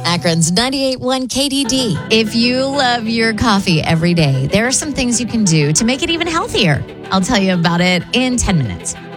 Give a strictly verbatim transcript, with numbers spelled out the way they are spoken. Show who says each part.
Speaker 1: Akron's ninety-eight point one K D D.
Speaker 2: If you love your coffee every day, there are some things you can do to make it even healthier. I'll tell you about it in ten minutes.